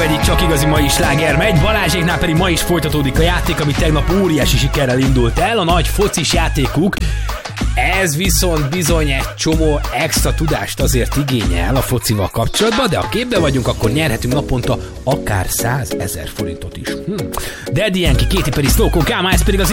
egyik csak igazi mai sláger megy, Balázséknál pedig ma is folytatódik a játék, ami tegnap óriási sikerrel indult el, a nagy focis játékuk. Ez viszont bizony egy csomó extra tudást azért igényel a focival kapcsolatban, de ha képbe vagyunk, akkor nyerhetünk naponta akár 100 000 forintot is. Daddy Yankee, Katy Perry, Slow Kama, ez pedig az